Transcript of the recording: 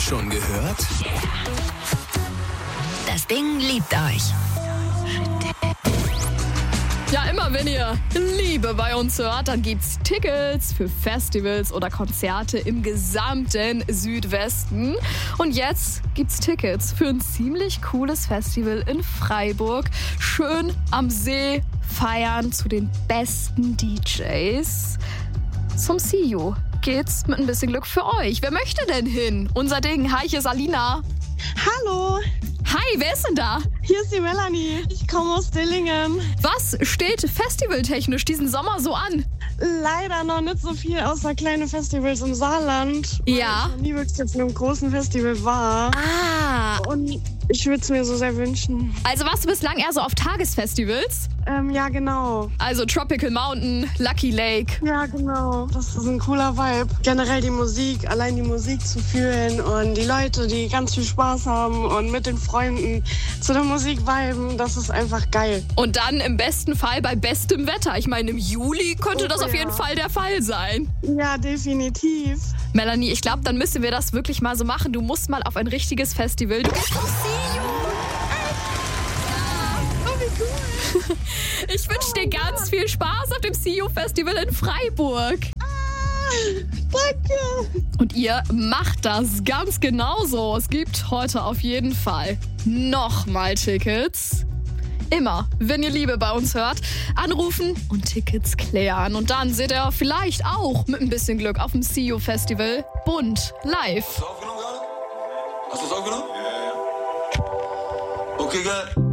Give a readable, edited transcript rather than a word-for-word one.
Schon gehört? Das Ding liebt euch. Ja, immer wenn ihr Liebe bei uns hört, dann gibt's Tickets für Festivals oder Konzerte im gesamten Südwesten. Und jetzt gibt's Tickets für ein ziemlich cooles Festival in Freiburg. Schön am See feiern zu den besten DJs. Zum See You geht's mit ein bisschen Glück für euch. Wer möchte denn hin? Unser Ding. Hi, hier ist Alina. Hallo, Hi, wer ist denn da? hier ist die Melanie. Ich komme aus Dillingen. Was steht festivaltechnisch diesen Sommer so an? Leider noch nicht so viel außer kleine Festivals im Saarland. Ja. Weil ich noch nie wirklich auf einem großen Festival war. Ah, Und ich würde es mir so sehr wünschen. also warst du bislang eher so auf Tagesfestivals? Ja, genau. Also Tropical Mountain, Lucky Lake. Ja, genau. Das ist ein cooler Vibe. Generell die Musik, allein die Musik zu fühlen und die Leute, die ganz viel Spaß haben und mit den Freunden zu der Musik viben, das ist einfach geil. Und dann im besten Fall bei bestem Wetter. Ich meine, im Juli könnte das auf jeden Fall der Fall sein. Ja, definitiv. Melanie, ich glaube, dann müssen wir das wirklich mal so machen. Du musst mal auf ein richtiges Festival. Du gehst auf See You. Oh, wie cool. Ich wünsche dir ganz viel Spaß auf dem See You Festival in Freiburg. Danke. Und ihr macht das ganz genauso. Es gibt heute auf jeden Fall nochmal Tickets. Immer, wenn ihr Liebe bei uns hört, anrufen und Tickets klären. Und dann seht ihr vielleicht auch mit ein bisschen Glück auf dem See You Festival bunt live. Hast du es aufgenommen gerade? Hast du es aufgenommen? Ja. Okay, geil.